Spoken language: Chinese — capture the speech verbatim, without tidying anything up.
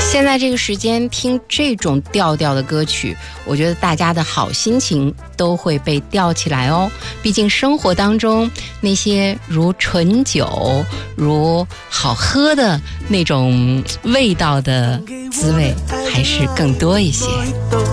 现在这个时间听这种调调的歌曲，我觉得大家的好心情都会被吊起来哦。毕竟生活当中那些如醇酒、如好喝的那种味道的滋味还是更多一些。